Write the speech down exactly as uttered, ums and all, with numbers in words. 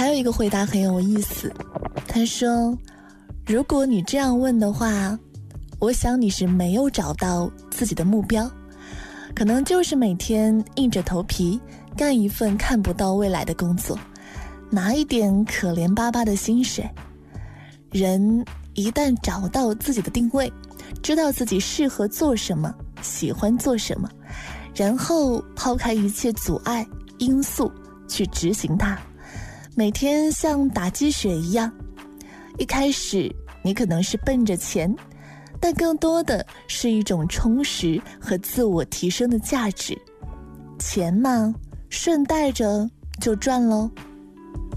还有一个回答很有意思，他说，如果你这样问的话，我想你是没有找到自己的目标，可能就是每天硬着头皮干一份看不到未来的工作，拿一点可怜巴巴的薪水。人一旦找到自己的定位，知道自己适合做什么，喜欢做什么，然后抛开一切阻碍因素去执行它，每天像打鸡血一样。一开始你可能是奔着钱，但更多的是一种充实和自我提升的价值。钱嘛，顺带着就赚咯。